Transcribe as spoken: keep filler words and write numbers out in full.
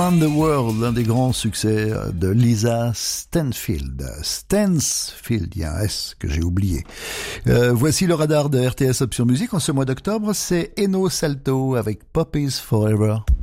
Around the World, l'un des grands succès de Lisa Stansfield. Stansfield, il y a un S que j'ai oublié. Euh, voici le radar de R T S Option Musique en ce mois d'octobre, c'est Eno Salto avec Puppies Forever.